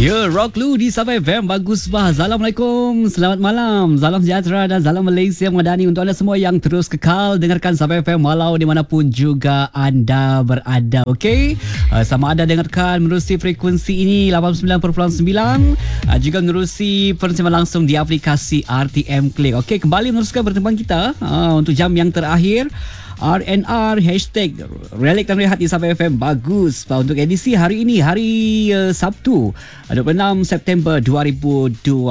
Ya, Rock Lu di Sabah FM. Bagus bah. Assalamualaikum. Selamat malam. Salam sejahtera dan salam Malaysia Madani untuk anda semua yang terus kekal dengarkan Sabah FM walau dimanapun juga anda berada. Okey. Sama ada dengarkan menerusi frekuensi ini 89.9, juga menerusi persiaran langsung di aplikasi RTM Click. Okey, kembali meneruskan pertemuan kita untuk jam yang terakhir. RNR hashtag Relik dan Rehat di Sabah FM. Bagus untuk edisi hari ini, hari Sabtu 26 September 2026.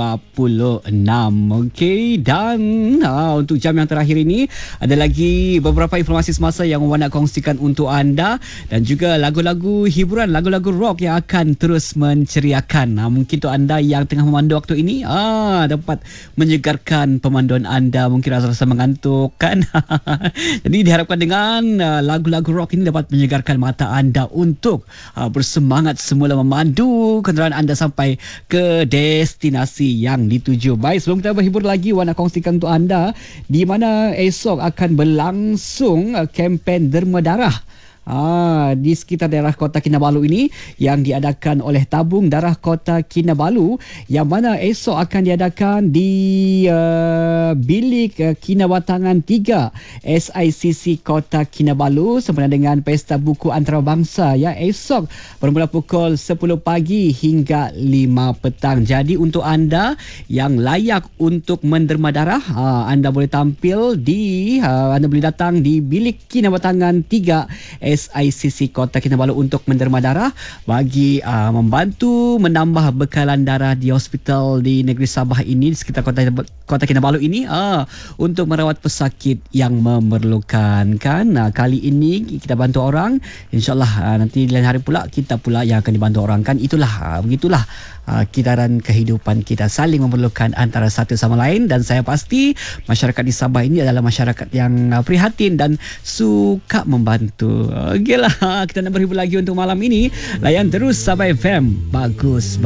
Okey, dan untuk jam yang terakhir ini ada lagi beberapa informasi semasa yang Wan nak kongsikan untuk anda dan juga lagu-lagu hiburan, lagu-lagu rock yang akan terus menceriakan. Mungkin untuk anda yang tengah memandu waktu ini dapat menyegarkan pemanduan anda, mungkin rasa-rasa mengantuk kan. Jadi diharapkan dengan lagu-lagu rock ini dapat menyegarkan mata anda untuk bersemangat semula memandu kenderaan anda sampai ke destinasi yang dituju. Baik, sebelum kita berhibur lagi, Wan nak kongsikan untuk anda di mana esok akan berlangsung kempen derma darah di sekitar daerah Kota Kinabalu ini yang diadakan oleh Tabung Darah Kota Kinabalu, yang mana esok akan diadakan di Bilik Kinabatangan 3 SICC Kota Kinabalu sempena dengan Pesta Buku Antarabangsa ya, esok bermula pukul 10 pagi hingga 5 petang. Jadi untuk anda yang layak untuk menderma darah, anda boleh tampil anda boleh datang di Bilik Kinabatangan 3 SICC Kota Kinabalu untuk menderma darah bagi membantu menambah bekalan darah di hospital di negeri Sabah ini, di sekitar Kota Kinabalu ini untuk merawat pesakit yang memerlukan kan. Kali ini kita bantu orang, insyaAllah nanti di lain hari pula kita pula yang akan dibantu orang kan. Begitulah kitaran kehidupan kita, saling memerlukan antara satu sama lain. Dan saya pasti masyarakat di Sabah ini adalah masyarakat yang prihatin dan suka membantu. Okeylah, kita nak berhibur lagi untuk malam ini. Layan terus Sabah FM. Bagus.